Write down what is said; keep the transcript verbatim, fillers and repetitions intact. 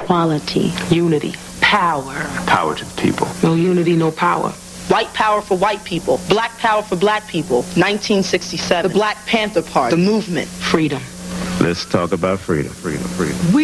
equality, unity, power. Power to the people. No unity, no power. White power for white people. Black power for black people. nineteen sixty-seven. The Black Panther Party. The movement. Freedom. Let's talk about freedom, freedom, freedom. We